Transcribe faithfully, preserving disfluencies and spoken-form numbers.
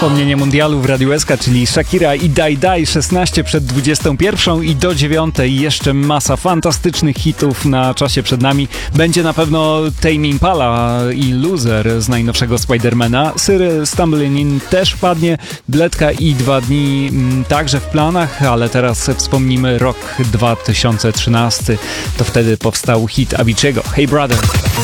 Wspomnienie mundialu w Radiu S K, czyli Shakira i Daj Daj, szesnaście przed dwudziestą pierwszą i do dziewiątej jeszcze masa fantastycznych hitów na czasie przed nami. Będzie na pewno Tame Impala i Loser z najnowszego Spidermana. Syry Stumbling In też wpadnie, Bledka i Dwa dni m, także w planach, ale teraz wspomnimy rok dwa tysiące trzynasty. To wtedy powstał hit Avicii'ego, Hey Brother.